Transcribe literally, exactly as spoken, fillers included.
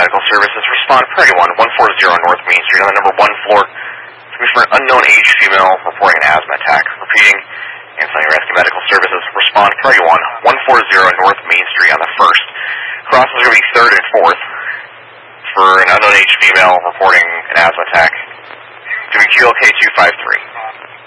Medical Services, respond priority one, one forty North Main Street on the number one floor. It's going to be for an unknown age female reporting an asthma attack. Repeating, Anson Rescue Medical Services, respond priority one, one forty North Main Street on the first. Crosses are going to be third and fourth for an unknown age female reporting an asthma attack. Doing Q L K two five three.